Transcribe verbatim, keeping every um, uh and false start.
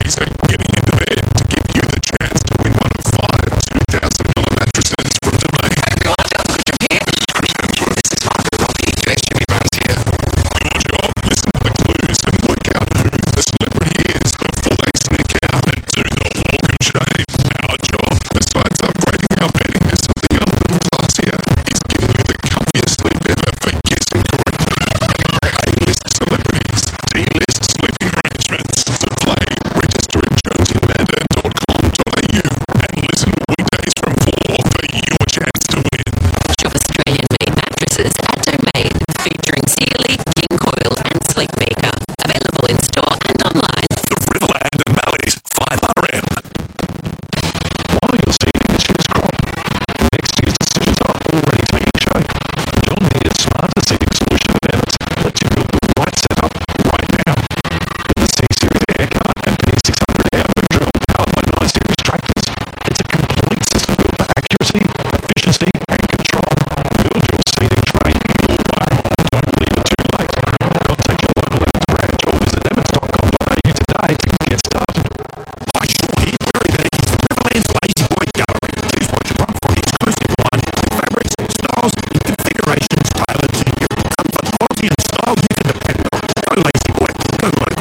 are getting into bed to give you the chance to win one of five two thousand dollars mattresses from Domain. Go on down, put your hand. This is Marco Rocky. G'day, Jimmy Bruns here. Your job, listen to the clues and work out who the celebrity is before they sneak out and do the walk of shame. Our job, besides upgrading our bedding, is something a little classier. Is giving you the comfiest sleep ever for guessing correctly. A-list celebrities, D-list sleeping arrangements. To play, register at jonesy amanda dot com dot a u and listen weekdays